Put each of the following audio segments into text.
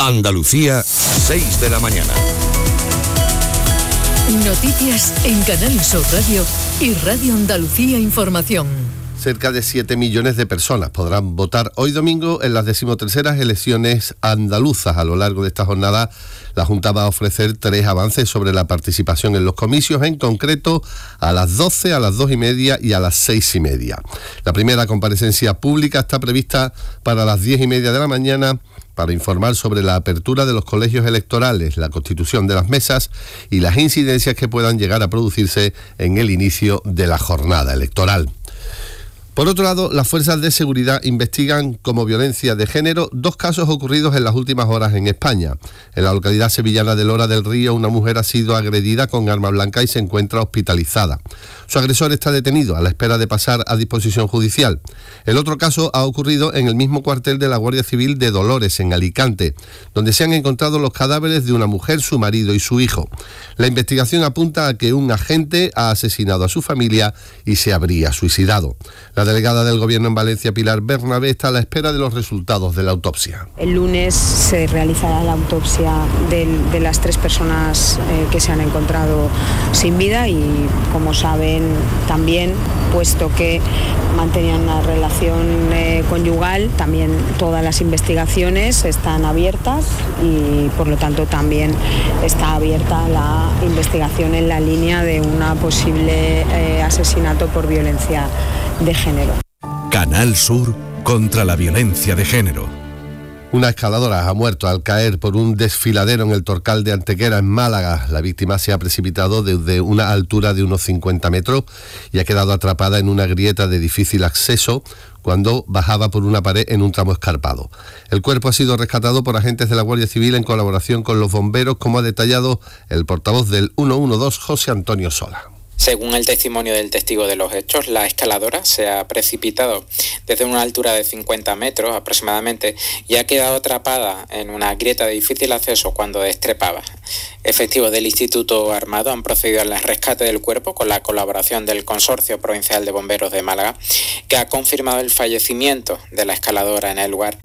Andalucía, 6 de la mañana. Noticias en Canal Sur Radio y Radio Andalucía Información. Cerca de 7 millones de personas podrán votar hoy domingo en las 13ª elecciones andaluzas. A lo largo de esta jornada, la Junta va a ofrecer 3 avances sobre la participación en los comicios, en concreto a las 12, a las 2:30 y a las 6:30. La primera comparecencia pública está prevista para las 10:30 de la mañana para informar sobre la apertura de los colegios electorales, la constitución de las mesas y las incidencias que puedan llegar a producirse en el inicio de la jornada electoral. Por otro lado, las fuerzas de seguridad investigan como violencia de género 2 casos ocurridos en las últimas horas en España. En la localidad sevillana de Lora del Río, una mujer ha sido agredida con arma blanca y se encuentra hospitalizada. Su agresor está detenido a la espera de pasar a disposición judicial. El otro caso ha ocurrido en el mismo cuartel de la Guardia Civil de Dolores, en Alicante, donde se han encontrado los cadáveres de una mujer, su marido y su hijo. La investigación apunta a que un agente ha asesinado a su familia y se habría suicidado. La delegada del Gobierno en Valencia, Pilar Bernabé, está a la espera de los resultados de la autopsia. El lunes se realizará la autopsia de las 3 personas que se han encontrado sin vida y, como saben, también, puesto que mantenían una relación conyugal, también todas las investigaciones están abiertas y, por lo tanto, también está abierta la investigación en la línea de una posible asesinato por violencia de género. Canal Sur contra la violencia de género. Una escaladora ha muerto al caer por un desfiladero en el Torcal de Antequera, en Málaga. La víctima se ha precipitado desde una altura de unos 50 metros y ha quedado atrapada en una grieta de difícil acceso cuando bajaba por una pared en un tramo escarpado. El cuerpo ha sido rescatado por agentes de la Guardia Civil en colaboración con los bomberos, como ha detallado el portavoz del 112, José Antonio Sola. Según el testimonio del testigo de los hechos, la escaladora se ha precipitado desde una altura de 50 metros aproximadamente y ha quedado atrapada en una grieta de difícil acceso cuando destrepaba. Efectivos del Instituto Armado han procedido al rescate del cuerpo con la colaboración del Consorcio Provincial de Bomberos de Málaga, que ha confirmado el fallecimiento de la escaladora en el lugar.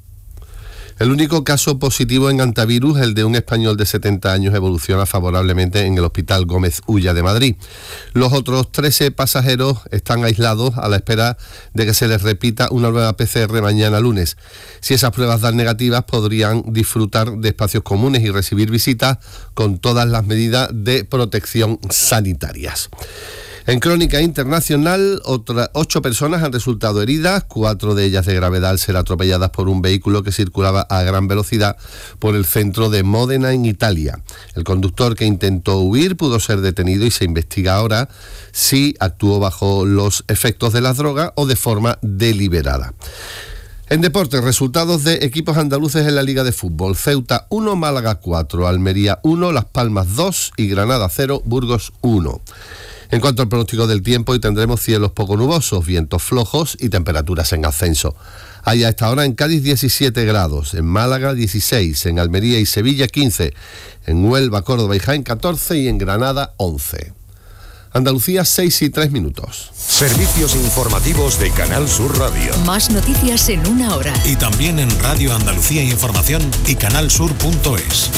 El único caso positivo en antivirus, el de un español de 70 años, evoluciona favorablemente en el Hospital Gómez Ulla de Madrid. Los otros 13 pasajeros están aislados a la espera de que se les repita una nueva PCR mañana lunes. Si esas pruebas dan negativas, podrían disfrutar de espacios comunes y recibir visitas con todas las medidas de protección sanitarias. En crónica internacional, otras 8 personas han resultado heridas, 4 de ellas de gravedad al ser atropelladas por un vehículo que circulaba a gran velocidad por el centro de Módena, en Italia. El conductor, que intentó huir, pudo ser detenido y se investiga ahora si actuó bajo los efectos de las drogas o de forma deliberada. En deportes, resultados de equipos andaluces en la Liga de Fútbol. Ceuta 1, Málaga 4, Almería 1, Las Palmas 2 y Granada 0, Burgos 1. En cuanto al pronóstico del tiempo, hoy tendremos cielos poco nubosos, vientos flojos y temperaturas en ascenso. Hay a esta hora en Cádiz 17 grados, en Málaga 16, en Almería y Sevilla 15, en Huelva, Córdoba y Jaén 14 y en Granada 11. Andalucía, 6:03. Servicios informativos de Canal Sur Radio. Más noticias en una hora. Y también en Radio Andalucía Información y canalsur.es.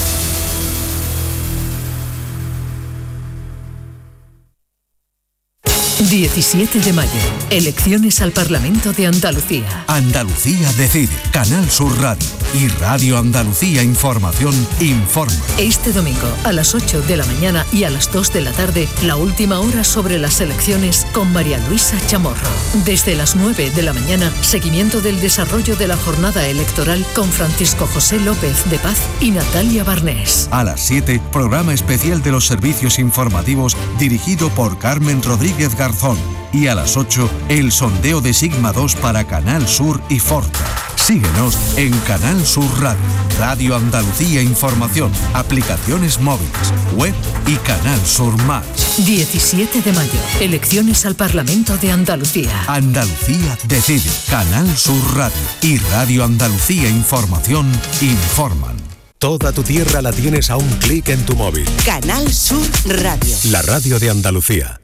17 de mayo, elecciones al Parlamento de Andalucía. Andalucía decide. Canal Sur Radio y Radio Andalucía Información informa. Este domingo a las 8 de la mañana y a las 2 de la tarde, la última hora sobre las elecciones con María Luisa Chamorro. Desde las 9 de la mañana, seguimiento del desarrollo de la jornada electoral con Francisco José López de Paz y Natalia Barnés. A las 7, programa especial de los servicios informativos dirigido por Carmen Rodríguez Garzón. Y a las 8, el sondeo de Sigma 2 para Canal Sur y Forta. Síguenos en Canal Sur Radio, Radio Andalucía Información, aplicaciones móviles, web y Canal Sur Más. 17 de mayo, elecciones al Parlamento de Andalucía. Andalucía decide. Canal Sur Radio y Radio Andalucía Información informan. Toda tu tierra la tienes a un clic en tu móvil. Canal Sur Radio. La radio de Andalucía.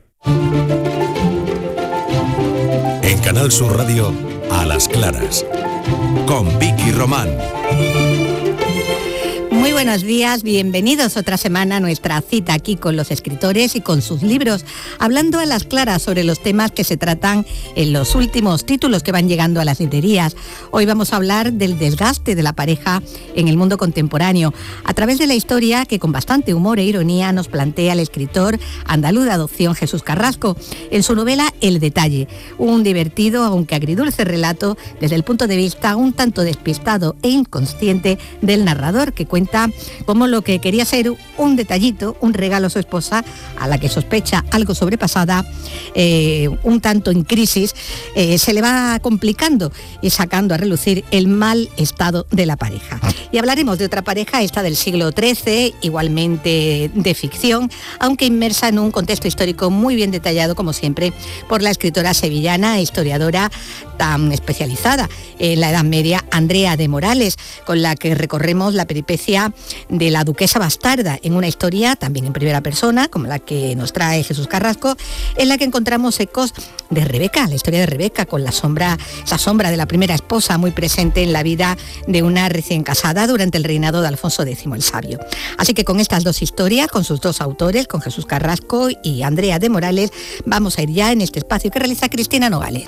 En Canal Sur Radio, A las Claras, con Vicky Román. Muy buenos días, bienvenidos otra semana a nuestra cita aquí con los escritores y con sus libros, hablando a las claras sobre los temas que se tratan en los últimos títulos que van llegando a las librerías. Hoy vamos a hablar del desgaste de la pareja en el mundo contemporáneo, a través de la historia que con bastante humor e ironía nos plantea el escritor andaluz de adopción Jesús Carrasco, en su novela El detalle, un divertido aunque agridulce relato desde el punto de vista un tanto despistado e inconsciente del narrador, que cuenta cómo lo que quería ser un detallito, un regalo a su esposa, a la que sospecha algo sobrepasada, un tanto en crisis, se le va complicando y sacando a relucir el mal estado de la pareja. Y hablaremos de otra pareja, esta del siglo XIII, igualmente de ficción, aunque inmersa en un contexto histórico muy bien detallado, como siempre, por la escritora sevillana e historiadora tan especializada en la Edad Media, Andrea de Morales, con la que recorremos la peripecia de la duquesa bastarda, en una historia también en primera persona, como la que nos trae Jesús Carrasco, en la que encontramos ecos de Rebeca, la historia de Rebeca, con esa sombra de la primera esposa muy presente en la vida de una recién casada durante el reinado de Alfonso X el Sabio. Así que con estas dos historias, con sus dos autores, con Jesús Carrasco y Andrea de Morales, vamos a ir ya en este espacio que realiza Cristina Nogales.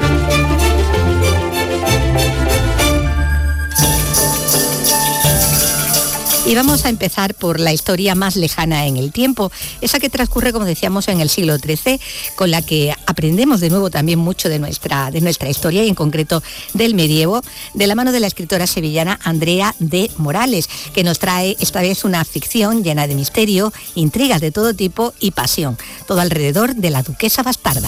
Y vamos a empezar por la historia más lejana en el tiempo, esa que transcurre, como decíamos, en el siglo XIII, con la que aprendemos de nuevo también mucho de nuestra historia, y en concreto del medievo, de la mano de la escritora sevillana Andrea de Morales, que nos trae esta vez una ficción llena de misterio, intrigas de todo tipo y pasión, todo alrededor de la duquesa bastarda.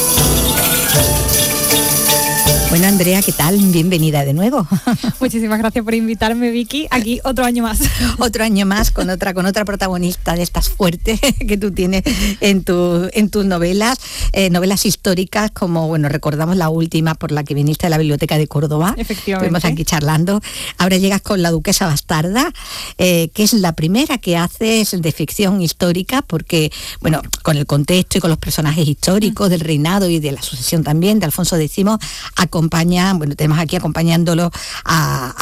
Bueno, Andrea, ¿qué tal? Bienvenida de nuevo. Muchísimas gracias por invitarme, Vicky. Aquí otro año más. Otro año más con otra protagonista de estas fuertes que tú tienes en tus novelas, novelas históricas, como, bueno, recordamos la última por la que viniste a la Biblioteca de Córdoba. Efectivamente. Estuvimos aquí charlando. Ahora llegas con La duquesa bastarda, que es la primera que haces de ficción histórica, porque, bueno, con el contexto y con los personajes históricos del reinado y de la sucesión también de Alfonso X, tenemos aquí acompañándolo a